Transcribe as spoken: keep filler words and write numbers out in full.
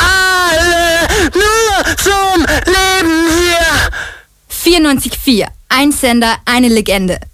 alle nur zum Leben hier. vierundneunzig Komma vier. Ein Sender, eine Legende.